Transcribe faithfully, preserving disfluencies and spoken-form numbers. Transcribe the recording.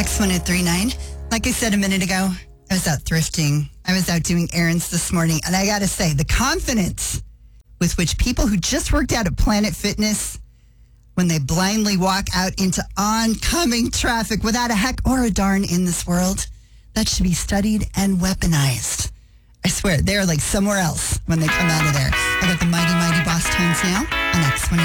X one oh three nine. Like I said a minute ago, I was out thrifting. I was out doing errands this morning. And I got to say, the confidence with which people who just worked out at Planet Fitness, when they blindly walk out into oncoming traffic without a heck or a darn in this world, that should be studied and weaponized. I swear, they're like somewhere else when they come out of there. I got the Mighty Mighty Boss Tones now on X one oh three nine.